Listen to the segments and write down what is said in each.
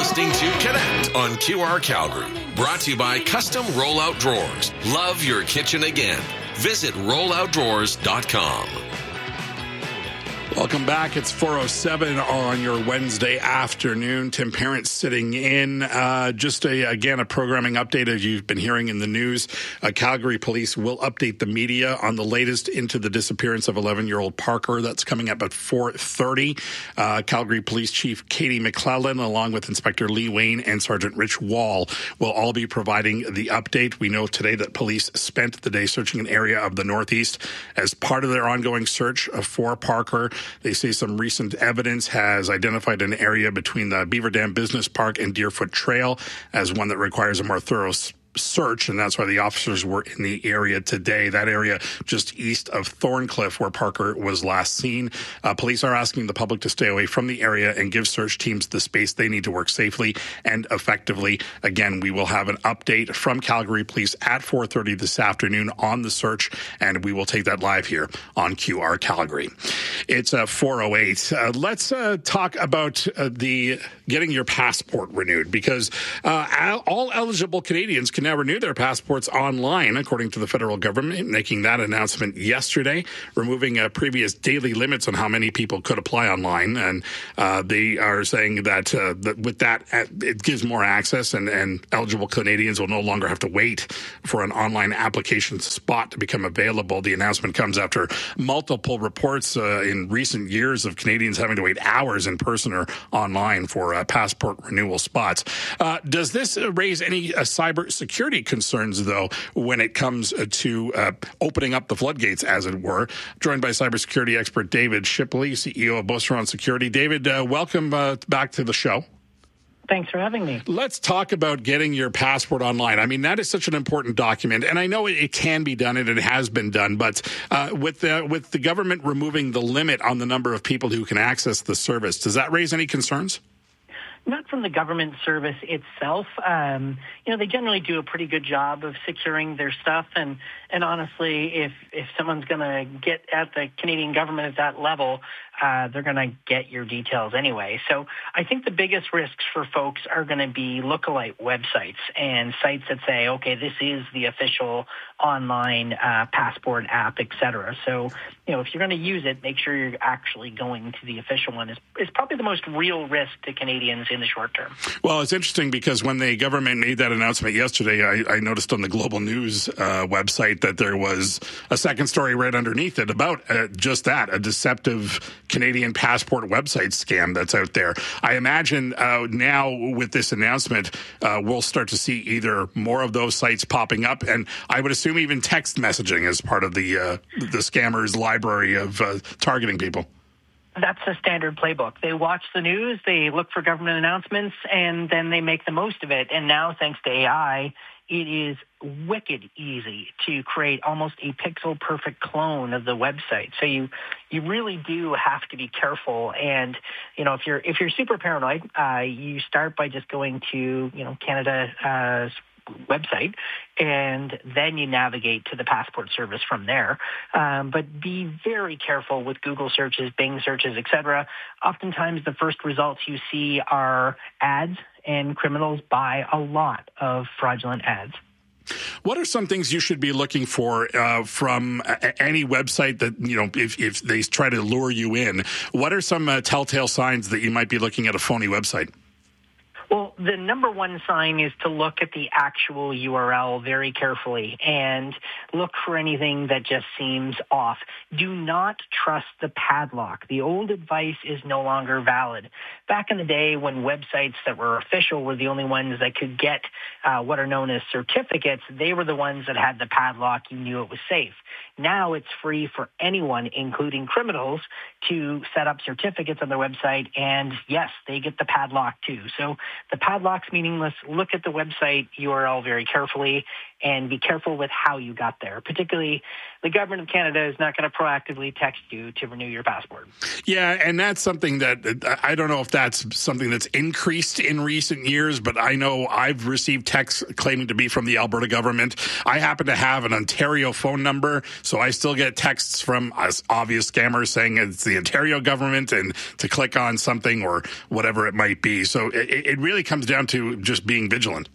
listening to Connect on QR Calgary. Brought to you by Custom Rollout Drawers. Love your kitchen again. Visit rolloutdrawers.com. Welcome back. It's 4:07 on your Wednesday afternoon. Tim Parent sitting in. Just a programming update as you've been hearing in the news. Calgary Police will update the media on the latest into the disappearance of 11-year-old Parker. That's coming up at 4:30. Calgary Police Chief Katie McClellan, along with Inspector Lee Wayne and Sergeant Rich Wall, will all be providing the update. We know today that police spent the day searching an area of the Northeast as part of their ongoing search for Parker. They say some recent evidence has identified an area between the Beaver Dam Business Park and Deerfoot Trail as one that requires a more thorough search, and that's why the officers were in the area today. That area just east of Thorncliffe, where Parker was last seen. Police are asking the public to stay away from the area and give search teams the space they need to work safely and effectively. Again, we will have an update from Calgary Police at 4:30 this afternoon on the search, and we will take that live here on QR Calgary. It's 4:08. Let's talk about the getting your passport renewed, because all eligible Canadians can now renew their passports online, according to the federal government, making that announcement yesterday, removing previous daily limits on how many people could apply online. And they are saying that with that, it gives more access, and eligible Canadians will no longer have to wait for an online application spot to become available. The announcement comes after multiple reports in recent years of Canadians having to wait hours in person or online for passport renewal spots. Does this raise any cyber security concerns, though, when it comes to opening up the floodgates, as it were? Joined by cybersecurity expert David Shipley, CEO of Beauceron Security. David, welcome back to the show. Thanks for having me. Let's talk about getting your passport online. I mean, that is such an important document, and I know it can be done and it has been done, but with the government removing the limit on the number of people who can access the service, does that raise any concerns? Not from the government service itself. They generally do a pretty good job of securing their stuff. And honestly, if someone's going to get at the Canadian government at that level, they're going to get your details anyway. So I think the biggest risks for folks are going to be lookalike websites and sites that say, okay, this is the official online passport app, et cetera. So, if you're going to use it, make sure you're actually going to the official one. Is probably the most real risk to Canadians in the short term. Well, it's interesting because when the government made that announcement yesterday, I noticed on the Global News website that there was a second story right underneath it about just that, a deceptive Canadian passport website scam that's out there. I imagine now with this announcement, we'll start to see either more of those sites popping up, and I would assume even text messaging as part of the scammers' library of targeting people. That's the standard playbook. They watch the news, they look for government announcements, and then they make the most of it. And now, thanks to AI, it is wicked easy to create almost a pixel-perfect clone of the website. So you really do have to be careful. And if you're super paranoid, you start by just going to Canada's website, and then you navigate to the passport service from there. But be very careful with Google searches, Bing searches, etc. Oftentimes, the first results you see are ads, and criminals buy a lot of fraudulent ads. What are some things you should be looking for from any website that, if they try to lure you in? What are some telltale signs that you might be looking at a phony website? Well, the number one sign is to look at the actual URL very carefully and look for anything that just seems off. Do not trust the padlock. The old advice is no longer valid. Back in the day when websites that were official were the only ones that could get what are known as certificates, they were the ones that had the padlock. You knew it was safe. Now it's free for anyone, including criminals, to set up certificates on their website, and yes, they get the padlock too. So the padlock's meaningless. Look at the website URL very carefully and be careful with how you got there. Particularly, the government of Canada is not going to proactively text you to renew your passport. Yeah, and that's something that I don't know if that's something that's increased in recent years, but I know I've received texts claiming to be from the Alberta government. I happen to have an Ontario phone number, so I still get texts from obvious scammers saying it's the Ontario government and to click on something or whatever it might be. So it really comes down to just being vigilant.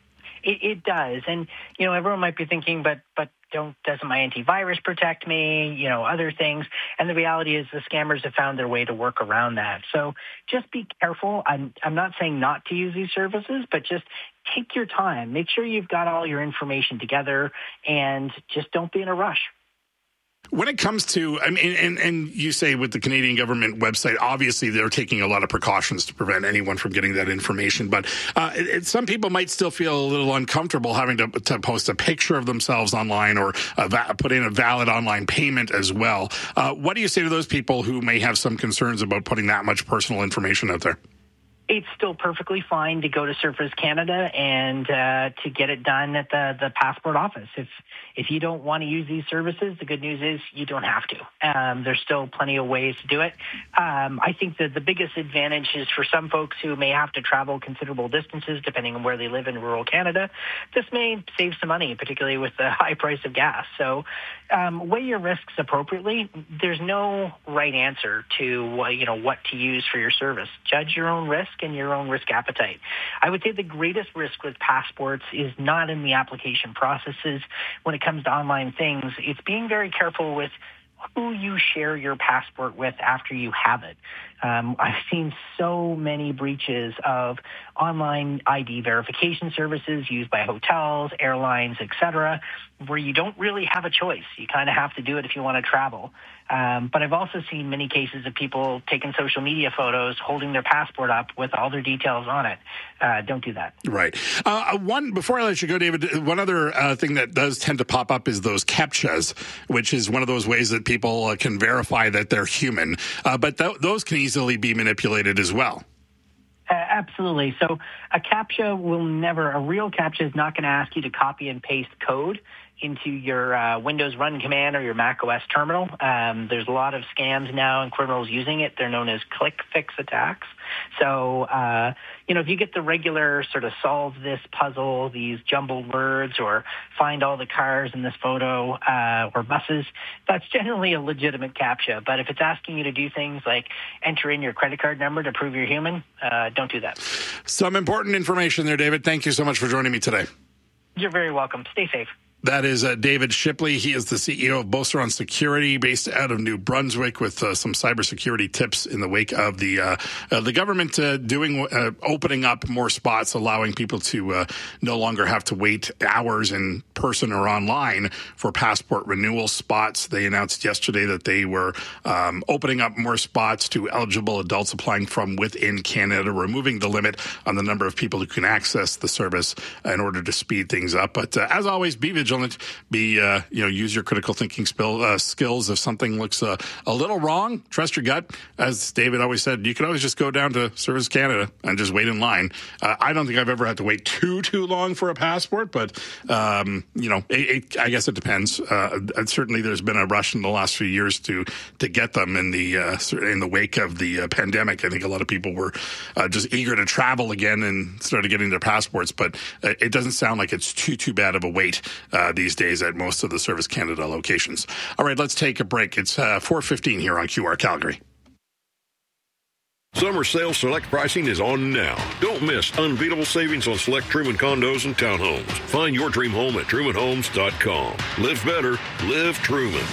It does. And, everyone might be thinking, but doesn't my antivirus protect me, other things. And the reality is the scammers have found their way to work around that. So just be careful. I'm not saying not to use these services, but just take your time. Make sure you've got all your information together and just don't be in a rush. When it comes to, and you say with the Canadian government website, obviously they're taking a lot of precautions to prevent anyone from getting that information. But some people might still feel a little uncomfortable having to post a picture of themselves online or put in a valid online payment as well. What do you say to those people who may have some concerns about putting that much personal information out there? It's still perfectly fine to go to Surface Canada and to get it done at the passport office. If you don't want to use these services, the good news is you don't have to. There's still plenty of ways to do it. I think that the biggest advantage is for some folks who may have to travel considerable distances, depending on where they live in rural Canada. This may save some money, particularly with the high price of gas. So weigh your risks appropriately. There's no right answer to what to use for your service. Judge your own risk and your own risk appetite. I would say the greatest risk with passports is not in the application processes. When it comes to online things, it's being very careful with who you share your passport with after you have it. I've seen so many breaches of online ID verification services used by hotels, airlines, etc., where you don't really have a choice. You kind of have to do it if you want to travel. But I've also seen many cases of people taking social media photos, holding their passport up with all their details on it. Don't do that. Right. Before I let you go, David, one other thing that does tend to pop up is those CAPTCHAs, which is one of those ways that people can verify that they're human. But those can easily be manipulated as well. Absolutely. So a real CAPTCHA is not going to ask you to copy and paste code into your Windows Run command or your Mac OS terminal. There's a lot of scams now and criminals using it. They're known as click fix attacks. So, if you get the regular sort of solve this puzzle, these jumbled words, or find all the cars in this photo or buses, that's generally a legitimate CAPTCHA. But if it's asking you to do things like enter in your credit card number to prove you're human, don't do that. Some important information there, David. Thank you so much for joining me today. You're very welcome. Stay safe. That is David Shipley. He is the CEO of Beauceron Security, based out of New Brunswick, with some cybersecurity tips in the wake of the government opening up more spots, allowing people to no longer have to wait hours in person or online for passport renewal spots. They announced yesterday that they were opening up more spots to eligible adults applying from within Canada, removing the limit on the number of people who can access the service in order to speed things up. But as always, be vigilant. Use your critical thinking skills. If something looks a little wrong, trust your gut. As David always said, you can always just go down to Service Canada and just wait in line. I don't think I've ever had to wait too long for a passport, but I guess it depends. Certainly, there's been a rush in the last few years to get them in the wake of the pandemic. I think a lot of people were just eager to travel again and started getting their passports, but it doesn't sound like it's too bad of a wait these days at most of the Service Canada locations. All right, let's take a break. It's 4:15 here on QR Calgary. Summer sale select pricing is on now. Don't miss unbeatable savings on select Truman condos and townhomes. Find your dream home at trumanhomes.com. Live better, live Truman.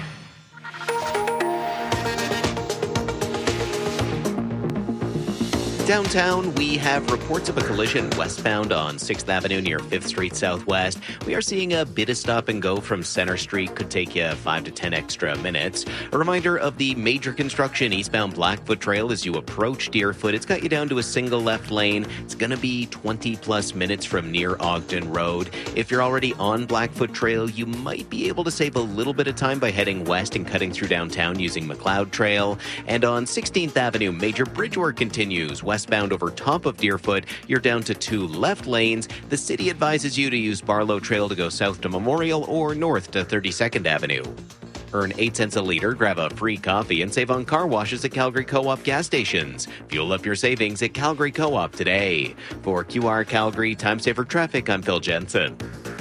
Downtown, we have reports of a collision westbound on 6th Avenue near 5th Street Southwest. We are seeing a bit of stop and go from Center Street. Could take you 5 to 10 extra minutes. A reminder of the major construction eastbound Blackfoot Trail as you approach Deerfoot. It's got you down to a single left lane. It's going to be 20 plus minutes from near Ogden Road. If you're already on Blackfoot Trail, you might be able to save a little bit of time by heading west and cutting through downtown using McLeod Trail. And on 16th Avenue, major bridge work continues west westbound over top of Deerfoot, you're down to 2 left lanes. The city advises you to use Barlow Trail to go south to Memorial or north to 32nd Avenue. Earn 8 cents a liter, grab a free coffee, and save on car washes at Calgary Co-op gas stations. Fuel up your savings at Calgary Co-op today. For QR Calgary Time Saver Traffic, I'm Phil Jensen.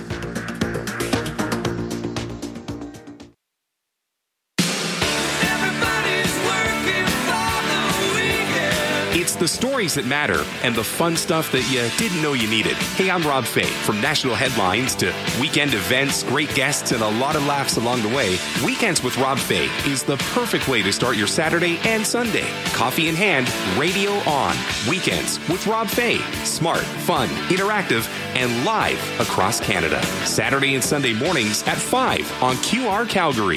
It's the stories that matter and the fun stuff that you didn't know you needed. Hey, I'm Rob Fay. From national headlines to weekend events, great guests, and a lot of laughs along the way, Weekends with Rob Fay is the perfect way to start your Saturday and Sunday. Coffee in hand, radio on. Weekends with Rob Fay. Smart, fun, interactive, and live across Canada. Saturday and Sunday mornings at 5 on QR Calgary.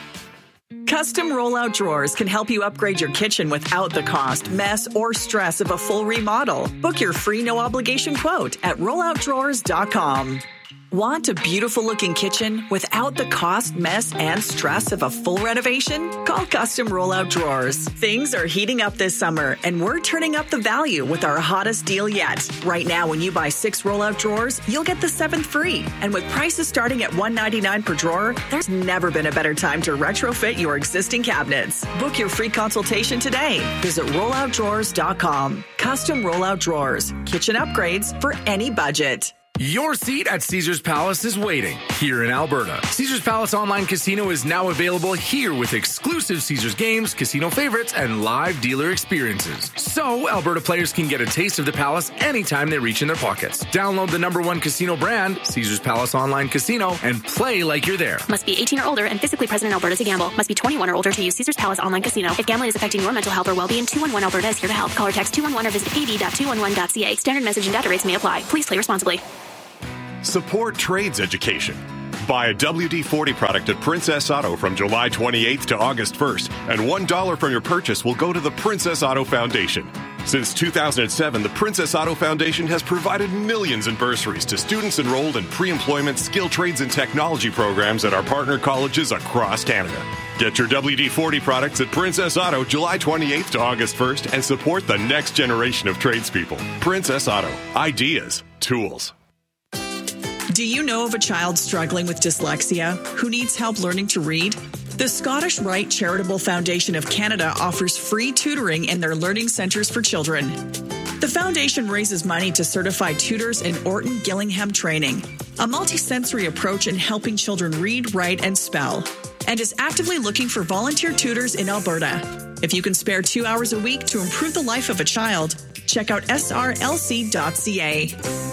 Custom rollout drawers can help you upgrade your kitchen without the cost, mess, or stress of a full remodel. Book your free no-obligation quote at rolloutdrawers.com. Want a beautiful-looking kitchen without the cost, mess, and stress of a full renovation? Call Custom Rollout Drawers. Things are heating up this summer, and we're turning up the value with our hottest deal yet. Right now, when you buy 6 rollout drawers, you'll get the 7th free. And with prices starting at $199 per drawer, there's never been a better time to retrofit your existing cabinets. Book your free consultation today. Visit rolloutdrawers.com. Custom Rollout Drawers. Kitchen upgrades for any budget. Your seat at Caesars Palace is waiting here in Alberta. Caesars Palace Online Casino is now available here with exclusive Caesars games, casino favorites, and live dealer experiences. So Alberta players can get a taste of the Palace anytime they reach in their pockets. Download the #1 casino brand, Caesars Palace Online Casino, and play like you're there. Must be 18 or older and physically present in Alberta to gamble. Must be 21 or older to use Caesars Palace Online Casino. If gambling is affecting your mental health or well-being, 211 Alberta is here to help. Call or text 211 or visit ad.211.ca. Standard message and data rates may apply. Please play responsibly. Support trades education. Buy a WD-40 product at Princess Auto from July 28th to August 1st, and $1 from your purchase will go to the Princess Auto Foundation. Since 2007, the Princess Auto Foundation has provided millions in bursaries to students enrolled in pre-employment skill trades and technology programs at our partner colleges across Canada. Get your WD-40 products at Princess Auto July 28th to August 1st and support the next generation of tradespeople. Princess Auto. Ideas. Tools. Do you know of a child struggling with dyslexia who needs help learning to read? The Scottish Rite Charitable Foundation of Canada offers free tutoring in their learning centres for children. The foundation raises money to certify tutors in Orton Gillingham training, a multisensory approach in helping children read, write, and spell, and is actively looking for volunteer tutors in Alberta. If you can spare 2 hours a week to improve the life of a child, check out srlc.ca.